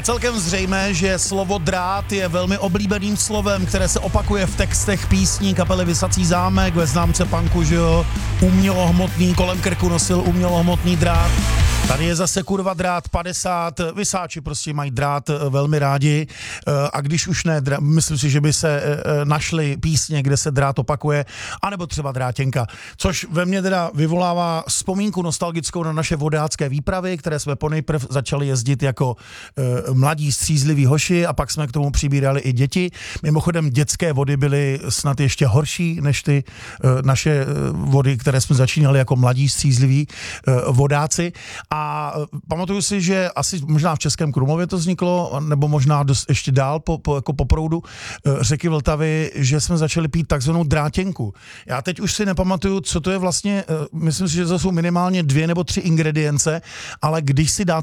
celkem zřejmé, že slovo drát je velmi oblíbeným slovem, které se opakuje v textech písní kapely Visací zámek, ve známce punku, že jo, umělohmotný, kolem krku nosil umělohmotný drát. Tady je zase kurva drát 50, Visáči prostě mají drát velmi rádi a když už ne, myslím si, že by se našly písně, kde se drát opakuje, anebo třeba Drátěnka, což ve mně teda vyvolává vzpomínku nostalgickou na naše vodácké výpravy, které jsme ponejprv začali jezdit jako mladí střízliví hoši a pak jsme k tomu přibírali i děti. Mimochodem dětské vody byly snad ještě horší než ty naše vody, které jsme začínali jako mladí střízliví vodáci. A pamatuju si, že asi možná v Českém Krumlově to vzniklo, nebo možná ještě dál jako po proudu řeky Vltavy, že jsme začali pít takzvanou Drátěnku. Já teď už si nepamatuju, co to je vlastně, myslím si, že to jsou minimálně 2 nebo 3 ingredience, ale když si dáte